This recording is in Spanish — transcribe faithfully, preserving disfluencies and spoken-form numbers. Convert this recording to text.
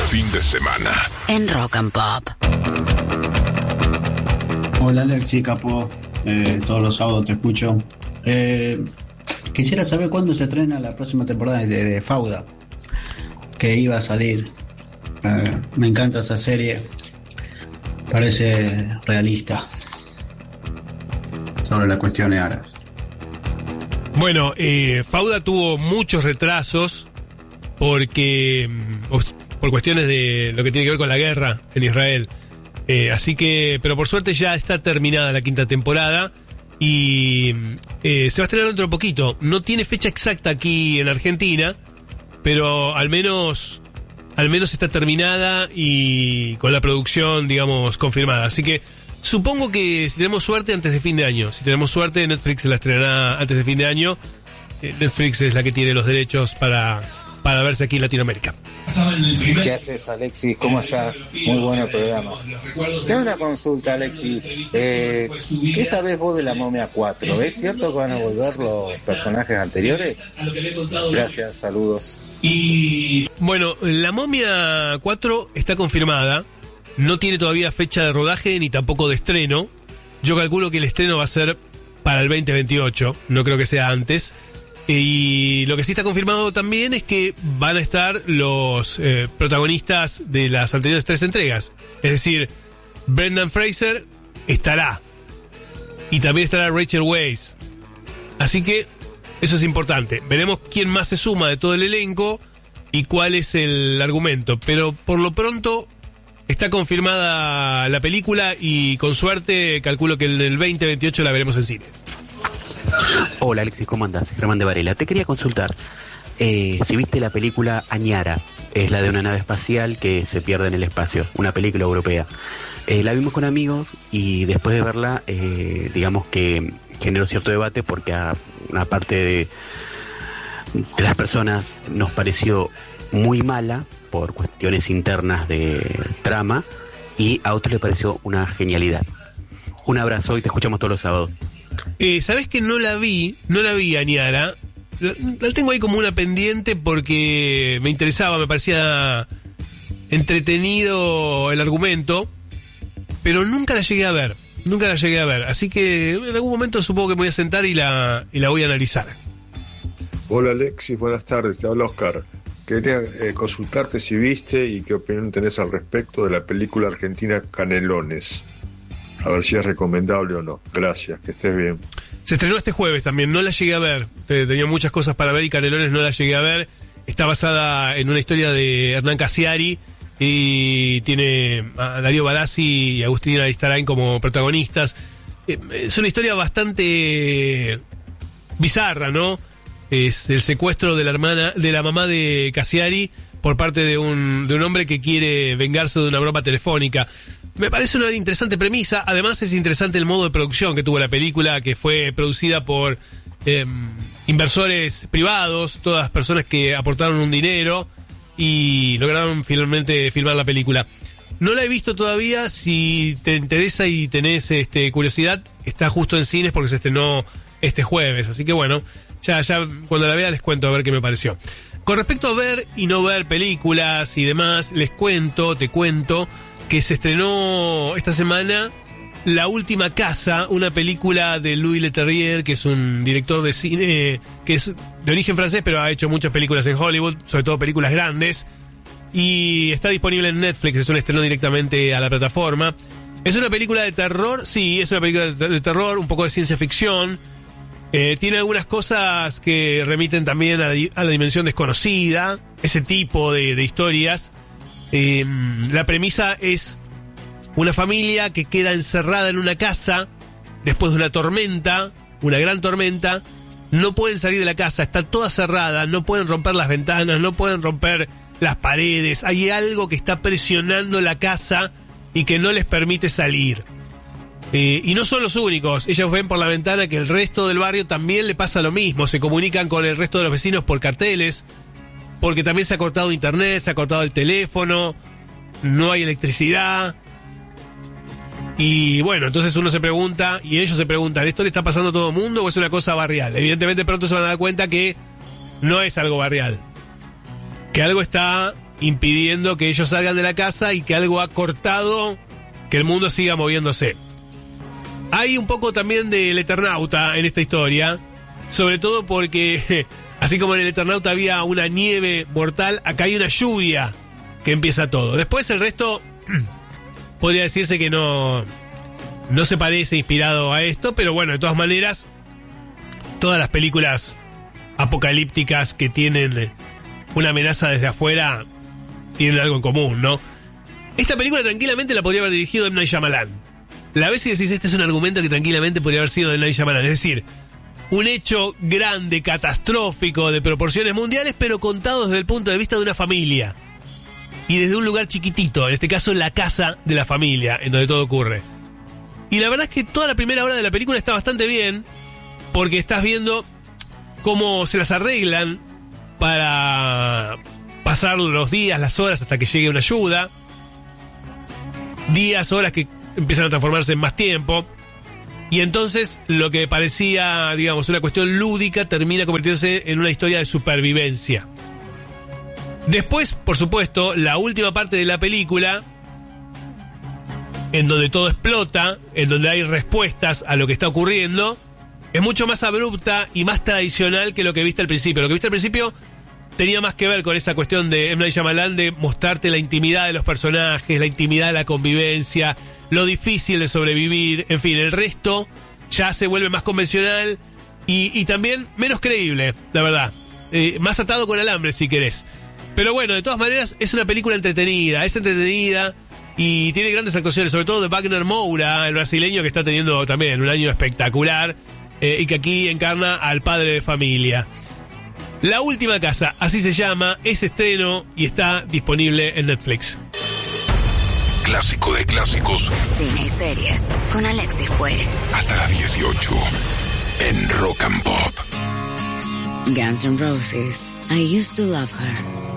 fin de semana en Rock and Pop. Hola Alexi, capo. Eh, todos los sábados te escucho. Eh, quisiera saber cuándo se estrena la próxima temporada de, de Fauda, que iba a salir. Eh, me encanta esa serie. Parece realista sobre las cuestiones árabes. Bueno, eh, Fauda tuvo muchos retrasos porque por cuestiones de lo que tiene que ver con la guerra en Israel. Eh, así que, pero por suerte ya está terminada la quinta temporada y eh, se va a estrenar dentro de poquito. No tiene fecha exacta aquí en Argentina, pero al menos, al menos está terminada y con la producción, digamos, confirmada. Así que supongo que si tenemos suerte antes de fin de año. Si tenemos suerte, Netflix la estrenará antes de fin de año. Eh, Netflix es la que tiene los derechos para, para verse aquí en Latinoamérica. ¿Qué haces, Alexis? ¿Cómo estás? Muy bueno el programa. Tengo una consulta, Alexis. Eh, ¿Qué sabés vos de la Momia cuatro? ¿Es cierto que van a volver los personajes anteriores? Gracias, saludos. Bueno, la Momia cuatro está confirmada. No tiene todavía fecha de rodaje ni tampoco de estreno. Yo calculo que el estreno va a ser para el veinte veintiocho. No creo que sea antes. Y lo que sí está confirmado también es que van a estar los eh, protagonistas de las anteriores tres entregas. Es decir, Brendan Fraser estará. Y también estará Rachel Weisz. Así que eso es importante. Veremos quién más se suma de todo el elenco y cuál es el argumento. Pero por lo pronto está confirmada la película y con suerte calculo que en el veinte veintiocho la veremos en cine. Hola Alexis, ¿cómo andás? Germán de Varela. Te quería consultar eh, si viste la película Añara. Es la de una nave espacial que se pierde en el espacio, una película europea. Eh, la vimos con amigos y después de verla, eh, digamos que generó cierto debate porque a una parte de, de las personas nos pareció muy mala por cuestiones internas de trama y a otros le pareció una genialidad. Un abrazo y te escuchamos todos los sábados. Eh, ¿Sabés que no la vi? No la vi, Añara. La, la tengo ahí como una pendiente porque me interesaba, me parecía entretenido el argumento, pero nunca la llegué a ver. Nunca la llegué a ver. Así que en algún momento supongo que me voy a sentar y la, y la voy a analizar. Hola Alexis, buenas tardes, te habla Oscar. Quería eh, consultarte si viste y qué opinión tenés al respecto de la película argentina Canelones. A ver si es recomendable o no. Gracias, que estés bien. Se estrenó este jueves también, no la llegué a ver. Tenía muchas cosas para ver y Canelones no la llegué a ver. Está basada en una historia de Hernán Casiari y tiene a Darío Barazzi y Agustín Aristarain como protagonistas. Es una historia bastante bizarra, ¿no? Es el secuestro de la hermana, de la mamá de Casiari por parte de un, de un hombre que quiere vengarse de una broma telefónica. Me parece una interesante premisa. Además es interesante el modo de producción que tuvo la película, que fue producida por eh, inversores privados, todas personas que aportaron un dinero y lograron finalmente filmar la película. No la he visto todavía. Si te interesa y tenés este, curiosidad, está justo en cines porque se estrenó este jueves. Así que bueno, ya, ya cuando la vea les cuento a ver qué me pareció. Con respecto a ver y no ver películas y demás, les cuento, te cuento que se estrenó esta semana La Última Casa, una película de Louis Leterrier, que es un director de cine que es de origen francés, pero ha hecho muchas películas en Hollywood, sobre todo películas grandes, y está disponible en Netflix, es un estreno directamente a la plataforma. ¿Es una película de terror? Sí, es una película de terror, un poco de ciencia ficción. Eh, tiene algunas cosas que remiten también a, a la dimensión desconocida, ese tipo de, de historias. Eh, la premisa es una familia que queda encerrada en una casa después de una tormenta, una gran tormenta. No pueden salir de la casa, está toda cerrada, no pueden romper las ventanas, no pueden romper las paredes. Hay algo que está presionando la casa y que no les permite salir. Eh, y no son los únicos. Ellos ven por la ventana que el resto del barrio también le pasa lo mismo. Se comunican con el resto de los vecinos por carteles, porque también se ha cortado internet, se ha cortado el teléfono, no hay electricidad. Y bueno, entonces uno se pregunta, y ellos se preguntan, ¿esto le está pasando a todo el mundo o es una cosa barrial? Evidentemente pronto se van a dar cuenta que no es algo barrial, que algo está impidiendo que ellos salgan de la casa y que algo ha cortado que el mundo siga moviéndose. Hay un poco también del Eternauta en esta historia, sobre todo porque así como en el Eternauta había una nieve mortal, acá hay una lluvia que empieza todo. Después el resto podría decirse que no, no se parece inspirado a esto, pero bueno, de todas maneras, todas las películas apocalípticas que tienen una amenaza desde afuera tienen algo en común, ¿no? Esta película tranquilamente la podría haber dirigido M. Night Shyamalan. La ves y decís, este es un argumento que tranquilamente podría haber sido de M. Night Shyamalan. Es decir, un hecho grande, catastrófico, de proporciones mundiales, pero contado desde el punto de vista de una familia. Y desde un lugar chiquitito, en este caso la casa de la familia, en donde todo ocurre. Y la verdad es que toda la primera hora de la película está bastante bien, porque estás viendo cómo se las arreglan para pasar los días, las horas, hasta que llegue una ayuda. Días, horas que empiezan a transformarse en más tiempo. Y entonces lo que parecía, digamos, una cuestión lúdica termina convirtiéndose en una historia de supervivencia. Después, por supuesto, la última parte de la película, en donde todo explota, en donde hay respuestas a lo que está ocurriendo, es mucho más abrupta y más tradicional que lo que viste al principio. Lo que viste al principio tenía más que ver con esa cuestión de M. Night Shyamalan de mostrarte la intimidad de los personajes, la intimidad de la convivencia, lo difícil de sobrevivir, en fin, el resto ya se vuelve más convencional y, y también menos creíble, la verdad. Eh, más atado con alambre, si querés. Pero bueno, de todas maneras, es una película entretenida, es entretenida y tiene grandes actuaciones, sobre todo de Wagner Moura, el brasileño que está teniendo también un año espectacular eh, y que aquí encarna al padre de familia. La última casa, así se llama, es estreno y está disponible en Netflix. Clásico de clásicos. Cine y series con Alexis Puig. Hasta las dieciocho en Rock and Pop. Guns N' Roses, I Used to Love Her.